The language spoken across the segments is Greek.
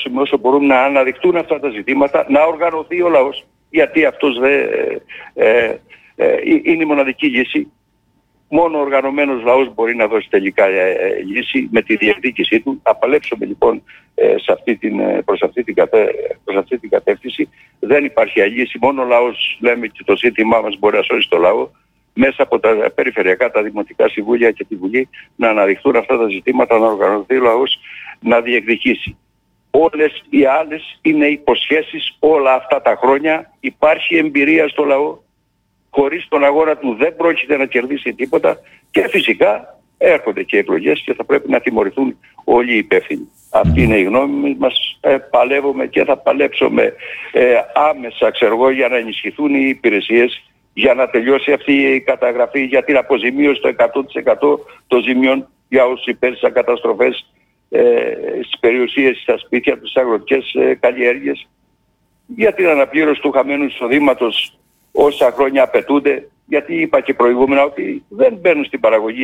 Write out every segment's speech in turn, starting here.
πιέσουμε όσο μπορούμε να αναδειχτούν αυτά τα ζητήματα, να οργανωθεί ο λαός, γιατί αυτός είναι η μοναδική λύση. Μόνο ο οργανωμένος λαός μπορεί να δώσει τελικά λύση με τη διεκδίκησή του. Θα παλέψουμε λοιπόν προς αυτή την κατεύθυνση. Δεν υπάρχει άλλη λύση. Μόνο ο λαός, λέμε, και το ζήτημά μας μπορεί να σώσει το λαό, μέσα από τα περιφερειακά, τα δημοτικά συμβούλια και τη Βουλή, να αναδειχθούν αυτά τα ζητήματα, να οργανωθεί ο λαός, να διεκδικήσει. Όλες οι άλλες είναι υποσχέσεις όλα αυτά τα χρόνια. Υπάρχει εμπειρία στο λαό. Χωρίς τον αγώνα του δεν πρόκειται να κερδίσει τίποτα και φυσικά έρχονται και εκλογές και θα πρέπει να τιμωρηθούν όλοι οι υπεύθυνοι. Αυτή είναι η γνώμη μας. Παλεύουμε και θα παλέψουμε άμεσα, για να ενισχυθούν οι υπηρεσίες, για να τελειώσει αυτή η καταγραφή, για την αποζημίωση το 100% των ζημιών για όσους υπέρσαν καταστροφές στις περιουσίες, στα σπίτια, στις αγροτικές καλλιέργειες, για την αναπλήρωση του χαμένου εισοδήματος όσα χρόνια απαιτούνται, γιατί είπα και προηγούμενα ότι δεν μπαίνουν στην παραγωγή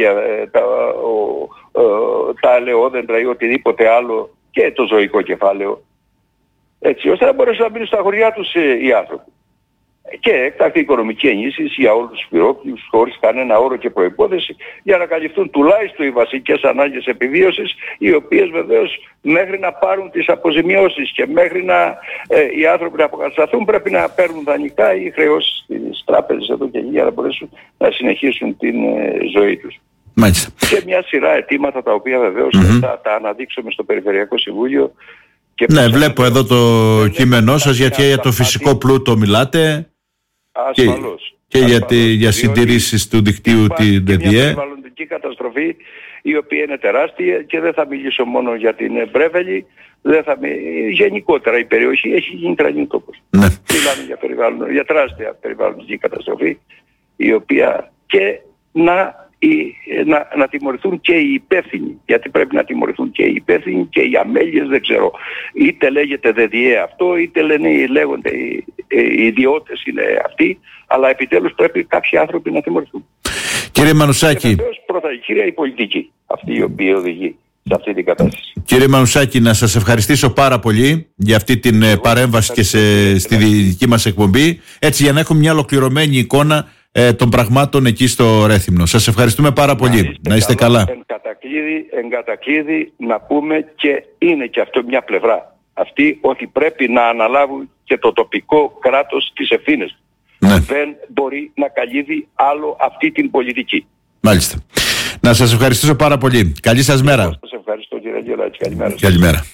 τα ελαιόδεντρα ή οτιδήποτε άλλο και το ζωικό κεφάλαιο, έτσι ώστε να μπορέσουν να μείνουν στα χωριά τους οι άνθρωποι. Και έκτακτη οικονομική ενίσχυση για όλους τους πυρόπληους χωρίς κανένα όρο και προϋπόθεση, για να καλυφθούν τουλάχιστον οι βασικές ανάγκες επιβίωσης, οι οποίες βεβαίως μέχρι να πάρουν τις αποζημιώσεις και μέχρι να οι άνθρωποι να αποκατασταθούν πρέπει να παίρνουν δανεικά ή χρεώσεις στις τράπεζες εδώ και εκεί, για να μπορέσουν να συνεχίσουν την ζωή τους. Μάλιστα. Και μια σειρά αιτήματα τα οποία βεβαίως θα τα αναδείξουμε στο Περιφερειακό Συμβούλιο. Ναι, βλέπω εδώ το κείμενό σας, γιατί για το φυσικό πλούτο μιλάτε. Ασφαλώς. Και για συντηρήσεις του δικτύου την ΔΔΕ. Μια περιβαλλοντική καταστροφή η οποία είναι τεράστια και δεν θα μιλήσω μόνο για την Μπρέβελη, γενικότερα η περιοχή έχει γίνει τρανή τόπος. Ναι. Μιλάμε για τεράστια περιβαλλοντική καταστροφή, η οποία και να τιμωρηθούν και οι υπεύθυνοι, γιατί πρέπει να τιμωρηθούν και οι υπεύθυνοι και οι αμέλειες, δεν ξέρω. Είτε λέγεται ΔΔΕ αυτό, είτε λέγονται οι ιδιώτες είναι αυτοί, αλλά επιτέλους πρέπει κάποιοι άνθρωποι να τιμωρηθούν. Κύριε Μανουσάκη. Και βεβαίως πρώτα η πολιτική, αυτή η οποία οδηγεί σε αυτή την κατάσταση. Κύριε Μανουσάκη, να σας ευχαριστήσω πάρα πολύ για αυτή την παρέμβαση και στη δική μας εκπομπή, έτσι για να έχουμε μια ολοκληρωμένη εικόνα των πραγμάτων εκεί στο Ρέθυμνο. Σας ευχαριστούμε πάρα πολύ. Να είστε καλά. Εν κατακλείδη να πούμε, και είναι και αυτό μια πλευρά αυτή, ότι πρέπει να αναλάβουν και το τοπικό κράτος τις ευθύνες. Ναι. Δεν μπορεί να καλύβει άλλο αυτή την πολιτική. Μάλιστα. Να σας ευχαριστήσω πάρα πολύ. Καλή σας μέρα. Σας ευχαριστώ κύριε Γελάκη. Καλημέρα. Καλημέρα.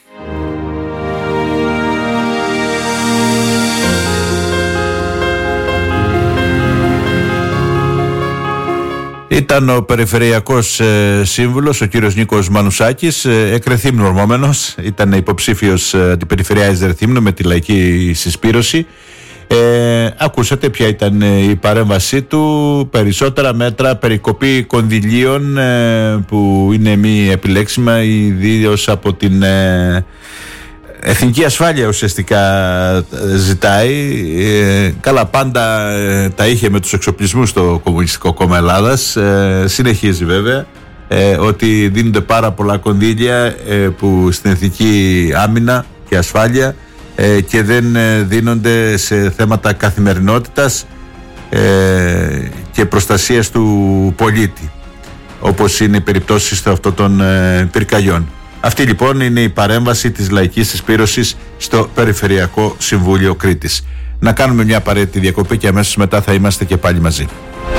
Ήταν ο Περιφερειακός Σύμβουλος, ο κύριος Νίκος Μανουσάκης, εκ Ρεθύμνου ορμόμενος. Ήταν υποψήφιος αντιπεριφερειάρχης Ρεθύμνου με τη Λαϊκή Συσπήρωση. Ακούσατε ποια ήταν η παρέμβασή του. Περισσότερα μέτρα, περικοπή κονδυλίων που είναι μη επιλέξιμα, ιδίως από την εθνική ασφάλεια ουσιαστικά ζητάει. Καλά, πάντα τα είχε με τους εξοπλισμούς στο Κομμουνιστικό Κόμμα Ελλάδας. Συνεχίζει βέβαια ότι δίνονται πάρα πολλά κονδύλια που στην εθνική άμυνα και ασφάλεια και δεν δίνονται σε θέματα καθημερινότητας και προστασίας του πολίτη, όπως είναι οι περιπτώσεις αυτών των πυρκαγιών. Αυτή λοιπόν είναι η παρέμβαση της Λαϊκής Συσπήρωσης στο Περιφερειακό Συμβούλιο Κρήτης. Να κάνουμε μια απαραίτητη διακοπή και αμέσως μετά θα είμαστε και πάλι μαζί.